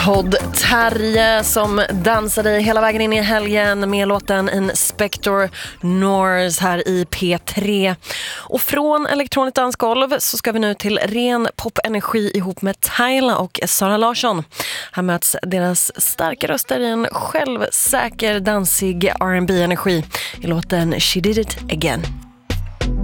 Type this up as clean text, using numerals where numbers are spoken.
Todd Terje som dansade hela vägen in i helgen med låten Inspector Norse här i P3. Och från elektroniskt dansgolv så ska vi nu till ren popenergi ihop med Tyla och Sara Larsson. Här möts deras starka röster i en självsäker dansig R&B-energi i låten She Did It Again.